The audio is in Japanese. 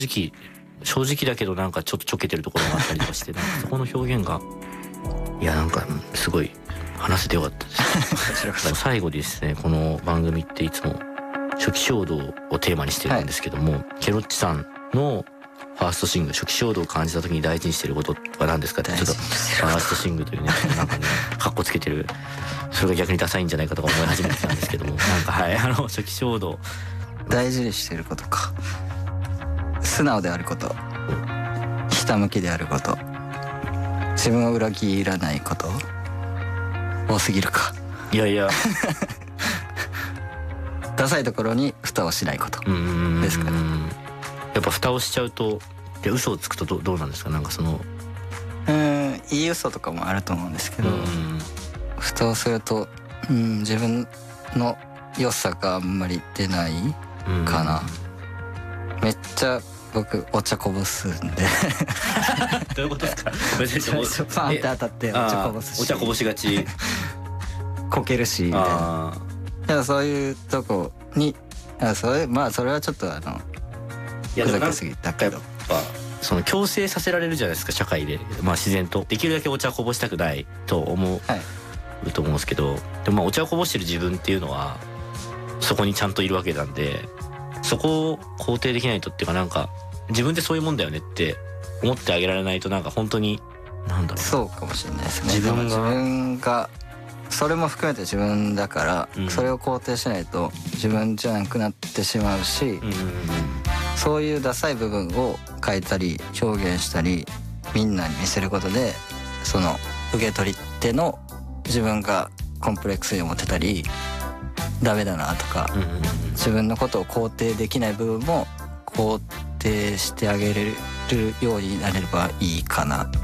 正直だけどなんかちょっとちょけてるところがあったりとかして、なんかそこの表現がいやなんかすごい話せてよかったです最後ですね、この番組っていつも初期衝動をテーマにしてるんですけども、ケロッチさんのファーストシングル初期衝動を感じた時に大事にしてることは何ですかって、ちょっとファーストシングルというねなんかねカッコつけてる、それが逆にダサいんじゃないかとか思い始めてたんですけども、なんかはい初期衝動大事にしてることか、素直であること、ひたむきであること、自分を裏切らないこと、多すぎるか。 いやいやダサいところに蓋をしないことですかね。 やっぱ蓋をしちゃうと、嘘をつくとどうなんですか。なんかそのいい嘘とかもあると思うんですけど、蓋をすると、自分の良さがあんまり出ないかな。めっちゃ僕お茶こぼすんでどういうことですか。 パンって当たってお茶こぼすし、 お茶こぼしがちこけるしみたいな。でもそういうとこにそれはちょっといやでもふざけすぎたけど、 やっぱその強制させられるじゃないですか、社会で。自然とできるだけお茶こぼしたくないと思うと思うんですけど、でもお茶をこぼしてる自分っていうのはそこにちゃんといるわけなんで、そこを肯定できないとっていうか、なんか自分ってそういうもんだよねって思ってあげられないと、なんか本当になんだろう、 そうかもしれないですね。 自分がそれも含めて自分だから、それを肯定しないと自分じゃなくなってしまうし、そういうダサい部分を書いたり表現したりみんなに見せることで、その受け取り手の自分がコンプレックスに思ってたりダメだなとか、自分のことを肯定できない部分も肯定してあげれるようになれればいいかな。